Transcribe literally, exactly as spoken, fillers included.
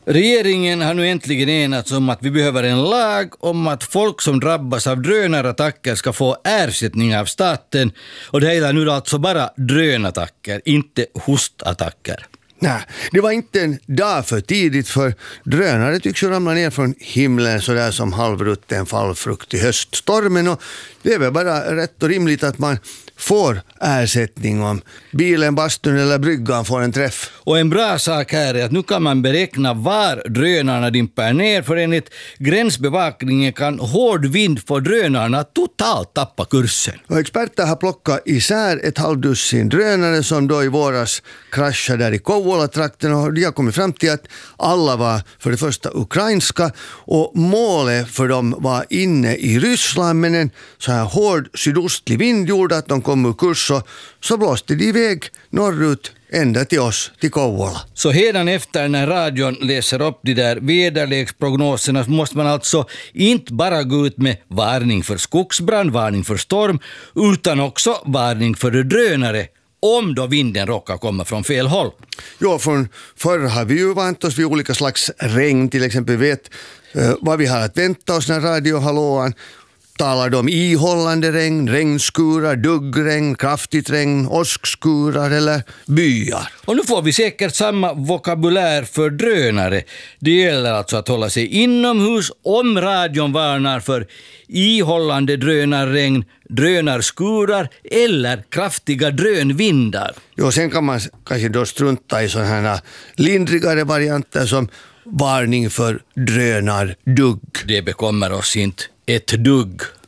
Regeringen har nu äntligen enats om att vi behöver en lag om att folk som drabbas av drönarattacker ska få ersättning av staten. Och det gäller nu alltså bara drönattacker, inte hostattacker. Nej, det var inte en dag för tidigt, för drönare tycks ju ramla ner från himlen så där som halvrutten fallfrukt i höststormen, och det är väl bara rätt och rimligt att man får ersättning om bilen, bastun eller bryggan får en träff. Och en bra sak här är att nu kan man beräkna var drönarna dimper ner, för enligt gränsbevakningen kan hård vind få drönarna totalt tappa kursen. Och experter har plockat isär ett halvdussin drönare som då i våras kraschade där i Kouvola-trakten, och de har kommit fram till att alla var för det första ukrainska och målet för dem var inne i Ryssland, men en så här hård sydostlig vind gjorde att de kom ur kurs, och så blåste de iväg norrut ända till oss, till Kouvola. Så hedan efter när radion läser upp de där väderleksprognoserna så måste man alltså inte bara gå ut med varning för skogsbrand, varning för storm, utan också varning för drönare om då vinden råkar komma från fel håll. Ja, från förr har vi ju vant oss vid olika slags regn, till exempel vet uh, vad vi har att vänta oss när radiohallåan talar de om ihållande regn, regnskurar, duggregn, kraftigt regn, åskskurar eller byar. Och nu får vi säkert samma vokabulär för drönare. Det gäller alltså att hålla sig inomhus om radion varnar för ihållande drönarregn, drönarskurar eller kraftiga drönvindar. Jo, sen kan man kanske då strunta i sådana här lindrigare varianter som varning för drönardugg. Det bekommer oss inte ett dugg.